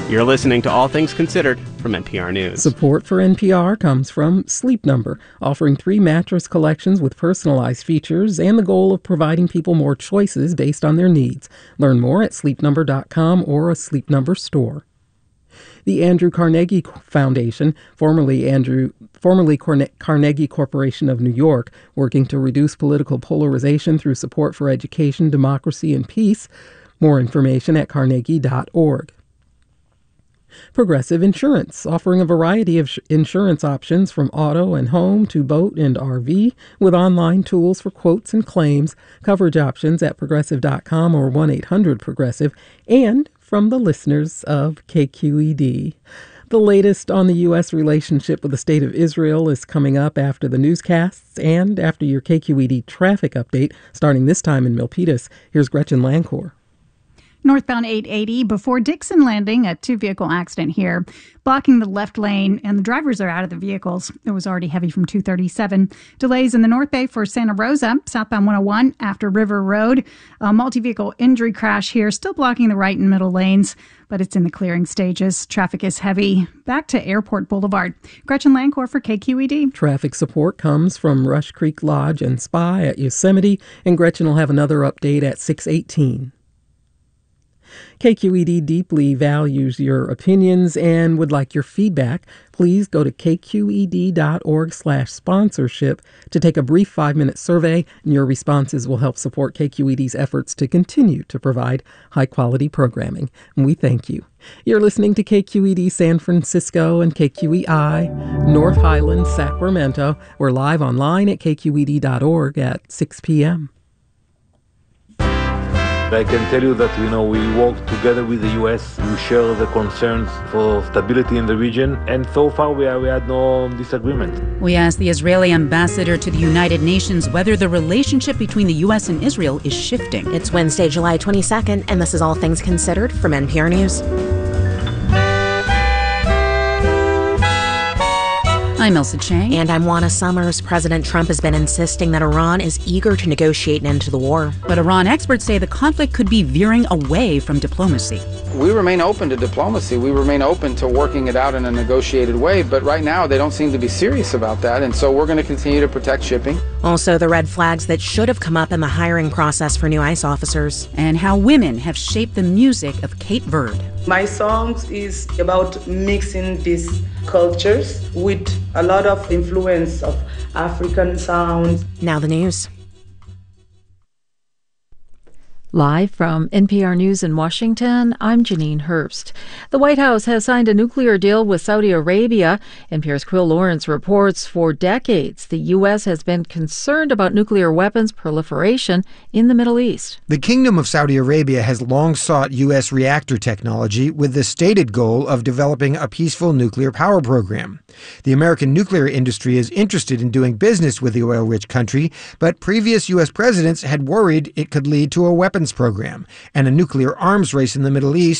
You're listening to All Things Considered from NPR News. Support for NPR comes from Sleep Number, offering 3 mattress collections with personalized features and the goal of providing people more choices based on their needs. Learn more at sleepnumber.com or a Sleep Number store. The Andrew Carnegie Foundation, formerly Carnegie Corporation of New York, working to reduce political polarization through support for education, democracy, and peace. More information at carnegie.org. Progressive Insurance, offering a variety of insurance options from auto and home to boat and RV, with online tools for quotes and claims, coverage options at progressive.com or 1-800-PROGRESSIVE, and from the listeners of KQED. The latest on the U.S. relationship with the State of Israel is coming up after the newscasts and after your KQED traffic update, starting this time in Milpitas. Here's Gretchen Lancor. Northbound 880 before Dixon Landing, a 2-vehicle accident here, blocking the left lane, and the drivers are out of the vehicles. It was already heavy from 237. Delays in the North Bay for Santa Rosa, southbound 101 after River Road. A multi-vehicle injury crash here, still blocking the right and middle lanes, but it's in the clearing stages. Traffic is heavy. Back to Airport Boulevard. Gretchen Lancor for KQED. Traffic support comes from Rush Creek Lodge and Spa at Yosemite, and Gretchen will have another update at 6:18. KQED deeply values your opinions and would like your feedback. Please go to kqed.org/sponsorship to take a brief 5-minute survey, and your responses will help support KQED's efforts to continue to provide high-quality programming. And we thank you. You're listening to KQED San Francisco and KQEI North Highlands, Sacramento. We're live online at kqed.org at 6 p.m. I can tell you that, we work together with the U.S. We share the concerns for stability in the region, and so far we had no disagreement. We asked the Israeli ambassador to the United Nations whether the relationship between the U.S. and Israel is shifting. It's Wednesday, July 22nd, and this is All Things Considered from NPR News. I'm Elsa Chang. And I'm Juana Summers. President Trump has been insisting that Iran is eager to negotiate an end to the war. But Iran experts say the conflict could be veering away from diplomacy. We remain open to diplomacy. We remain open to working it out in a negotiated way. But right now, they don't seem to be serious about that. And so we're going to continue to protect shipping. Also, the red flags that should have come up in the hiring process for new ICE officers. And how women have shaped the music of Kate Bird. My songs is about mixing these cultures with a lot of influence of African sounds. Now the news. Live from NPR News in Washington, I'm Janine Herbst. The White House has signed a nuclear deal with Saudi Arabia. NPR's Quill Lawrence reports for decades the U.S. has been concerned about nuclear weapons proliferation in the Middle East. The Kingdom of Saudi Arabia has long sought U.S. reactor technology with the stated goal of developing a peaceful nuclear power program. The American nuclear industry is interested in doing business with the oil-rich country, but previous U.S. presidents had worried it could lead to a weapons program and a nuclear arms race in the Middle East